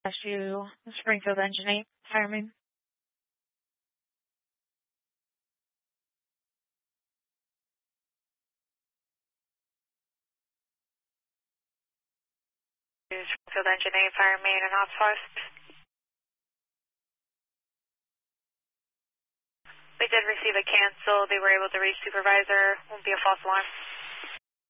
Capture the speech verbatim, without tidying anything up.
S U Springfield Engine eight, fireman. Springfield Engine eight, fire main and hotspot. We did receive a cancel. They were able to reach supervisor. Won't be a false alarm.